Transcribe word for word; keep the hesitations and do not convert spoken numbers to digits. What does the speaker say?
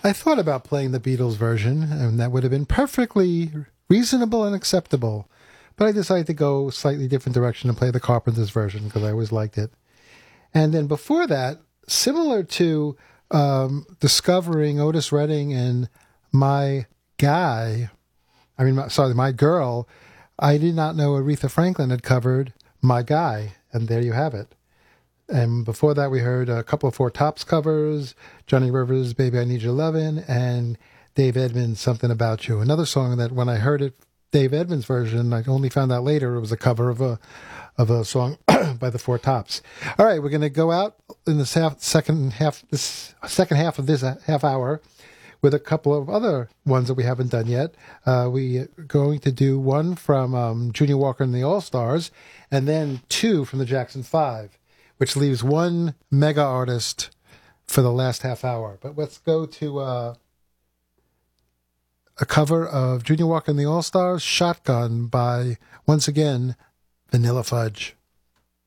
I thought about playing the Beatles version, and that would have been perfectly reasonable and acceptable. But I decided to go a slightly different direction and play the Carpenters version because I always liked it. And then before that, similar to um, discovering Otis Redding and My Guy, I mean, my, sorry, My Girl, I did not know Aretha Franklin had covered My Guy, and there you have it. And before that, we heard a couple of Four Tops covers, Johnny Rivers' Baby I Need Your Lovin', and Dave Edmunds' Something About You. Another song that when I heard it, Dave Edmunds' version, I only found out later it was a cover of a of a song by the Four Tops. All right, we're going to go out in the half, second half this second half of this half hour with a couple of other ones that we haven't done yet. Uh, we're going to do one from um, Junior Walker and the All-Stars, and then two from the Jackson Five, which leaves one mega artist for the last half hour. But let's go to uh, a cover of Junior Walker and the All-Stars, Shotgun, by, once again, Vanilla Fudge.